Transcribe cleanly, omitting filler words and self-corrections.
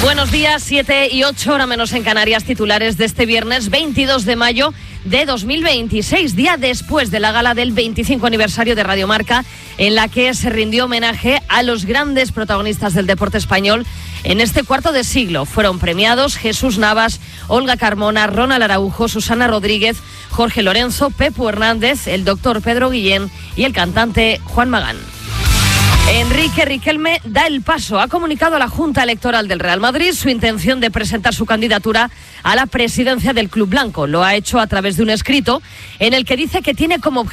Buenos días, 7 y 8, hora menos en Canarias, titulares de este viernes 22 de mayo de 2026, día después de la gala del 25 aniversario de Radio Marca, en la que se rindió homenaje a los grandes protagonistas del deporte español en este cuarto de siglo. Fueron premiados Jesús Navas, Olga Carmona, Ronald Araujo, Susana Rodríguez, Jorge Lorenzo, Pepu Hernández, el doctor Pedro Guillén y el cantante Juan Magán. Enrique Riquelme da el paso. Ha comunicado a la Junta Electoral del Real Madrid su intención de presentar su candidatura a la presidencia del club blanco. Lo ha hecho a través de un escrito en el que dice que tiene como objetivo